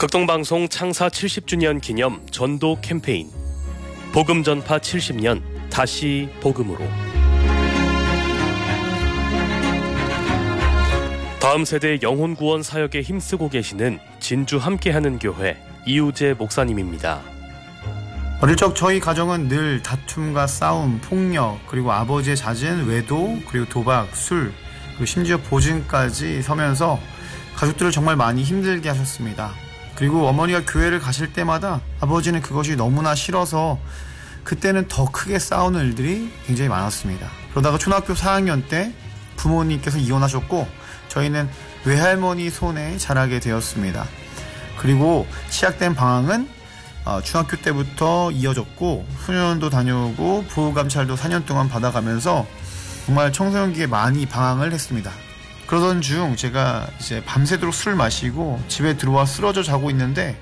극동방송 창사 70주년 기념 전도 캠페인 복음 전파 70년 다시 복음으로. 다음 세대 영혼 구원 사역에 힘쓰고 계시는 진주 함께하는 교회 이우재 목사님입니다. 어릴 적 저희 가정은 늘 다툼과 싸움, 폭력, 그리고 아버지의 잦은 외도, 그리고 도박, 술, 그리고 심지어 보증까지 서면서 가족들을 정말 많이 힘들게 하셨습니다. 그리고 어머니가 교회를 가실 때마다 아버지는 그것이 너무나 싫어서 그때는 더 크게 싸우는 일들이 굉장히 많았습니다. 그러다가 초등학교 4학년 때 부모님께서 이혼하셨고 저희는 외할머니 손에 자라게 되었습니다. 그리고 시작된 방황은 중학교 때부터 이어졌고 소년원도 다녀오고 보호감찰도 4년 동안 받아가면서 정말 청소년기에 많이 방황을 했습니다. 그러던 중 제가 이제 밤새도록 술을 마시고 집에 들어와 쓰러져 자고 있는데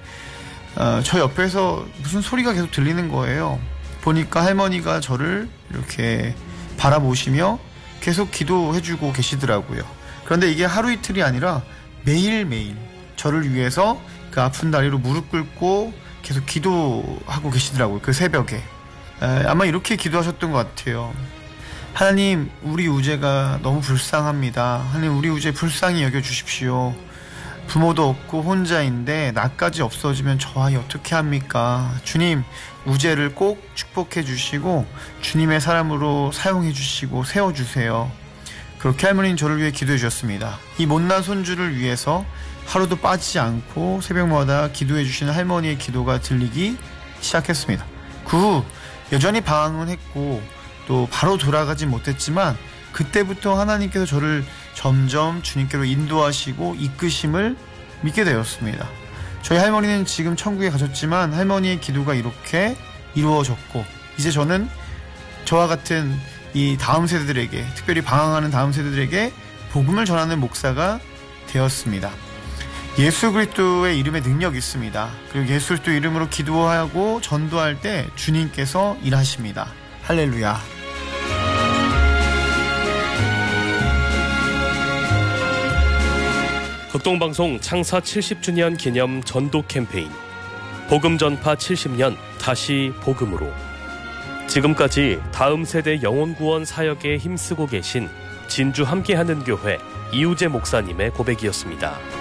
저 옆에서 무슨 소리가 계속 들리는 거예요. 보니까 할머니가 저를 이렇게 바라보시며 계속 기도해주고 계시더라고요. 그런데 이게 하루 이틀이 아니라 매일매일 저를 위해서 그 아픈 다리로 무릎 꿇고 계속 기도하고 계시더라고요. 그 새벽에. 아마 이렇게 기도하셨던 것 같아요. 하나님, 우리 우재가 너무 불쌍합니다. 하나님, 우리 우재 불쌍히 여겨주십시오. 부모도 없고 혼자인데 나까지 없어지면 저 아이 어떻게 합니까? 주님, 우재를 꼭 축복해 주시고 주님의 사람으로 사용해 주시고 세워주세요. 그렇게 할머니는 저를 위해 기도해 주셨습니다. 이 못난 손주를 위해서 하루도 빠지지 않고 새벽마다 기도해 주시는 할머니의 기도가 들리기 시작했습니다. 그 후 여전히 방황은 했고 또 바로 돌아가진 못했지만 그때부터 하나님께서 저를 점점 주님께로 인도하시고 이끄심을 믿게 되었습니다. 저희 할머니는 지금 천국에 가셨지만 할머니의 기도가 이렇게 이루어졌고 이제 저는 저와 같은 이 다음 세대들에게, 특별히 방황하는 다음 세대들에게 복음을 전하는 목사가 되었습니다. 예수 그리스도의 이름에 능력이 있습니다. 그리고 예수 그리스도 이름으로 기도하고 전도할 때 주님께서 일하십니다. 할렐루야. 극동방송 창사 70주년 기념 전도 캠페인 복음 전파 70년 다시 복음으로. 지금까지 다음 세대 영혼 구원 사역에 힘쓰고 계신 진주 함께하는 교회 이우재 목사님의 고백이었습니다.